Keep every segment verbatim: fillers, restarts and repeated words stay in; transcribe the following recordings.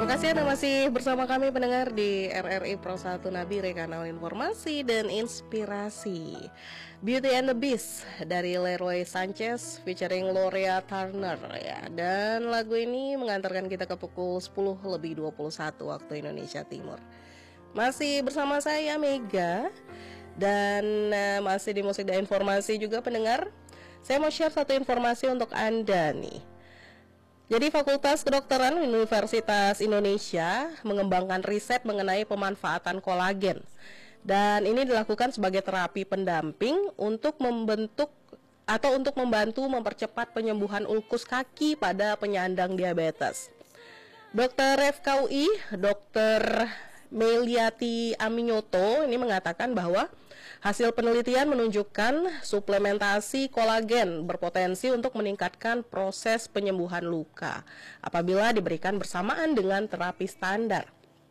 kasih Anda masih bersama kami pendengar di R R I Pro satu Nabire, kanal informasi dan inspirasi. Beauty and the Beast dari Leroy Sanchez featuring Gloria Turner ya. Dan lagu ini mengantarkan kita ke pukul sepuluh lebih dua puluh satu waktu Indonesia Timur. Masih bersama saya Mega dan uh, masih di musik dan informasi juga pendengar. Saya mau share satu informasi untuk Anda nih. Jadi Fakultas Kedokteran Universitas Indonesia mengembangkan riset mengenai pemanfaatan kolagen. Dan ini dilakukan sebagai terapi pendamping untuk membentuk atau untuk membantu mempercepat penyembuhan ulkus kaki pada penyandang diabetes. Dokter F K U I, Dokter Meliati Aminyoto ini mengatakan bahwa hasil penelitian menunjukkan suplementasi kolagen berpotensi untuk meningkatkan proses penyembuhan luka apabila diberikan bersamaan dengan terapi standar.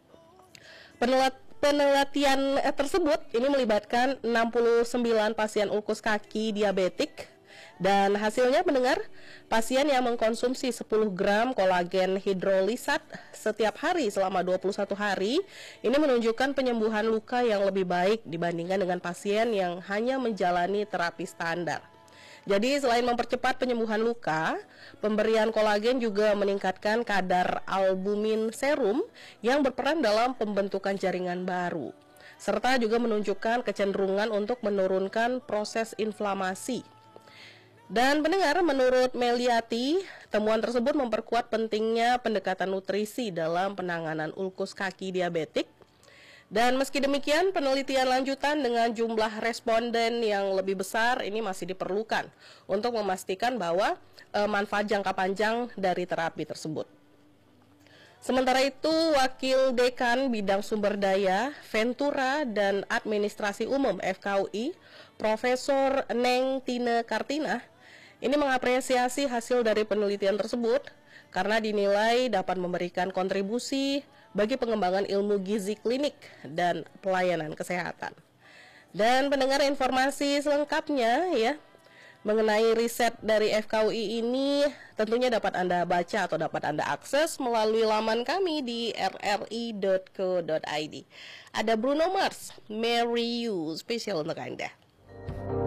Penelat penelitian tersebut ini melibatkan enam puluh sembilan pasien ulkus kaki diabetik dan hasilnya mendengar pasien yang mengkonsumsi sepuluh gram kolagen hidrolisat setiap hari selama dua puluh satu hari ini menunjukkan penyembuhan luka yang lebih baik dibandingkan dengan pasien yang hanya menjalani terapi standar. Jadi selain mempercepat penyembuhan luka, pemberian kolagen juga meningkatkan kadar albumin serum yang berperan dalam pembentukan jaringan baru, serta juga menunjukkan kecenderungan untuk menurunkan proses inflamasi. Dan pendengar, menurut Meliati, temuan tersebut memperkuat pentingnya pendekatan nutrisi dalam penanganan ulkus kaki diabetik. Dan meski demikian, penelitian lanjutan dengan jumlah responden yang lebih besar ini masih diperlukan untuk memastikan bahwa e, manfaat jangka panjang dari terapi tersebut. Sementara itu, Wakil Dekan Bidang Sumber Daya, Ventura, dan Administrasi Umum F K U I, Profesor Neng Tine Kartina, ini mengapresiasi hasil dari penelitian tersebut karena dinilai dapat memberikan kontribusi bagi pengembangan ilmu gizi klinik dan pelayanan kesehatan. Dan pendengar, informasi selengkapnya ya mengenai riset dari F K U I ini tentunya dapat Anda baca atau dapat Anda akses melalui laman kami di r r i dot co dot i d. Ada Bruno Mars, Marry You, spesial untuk Anda.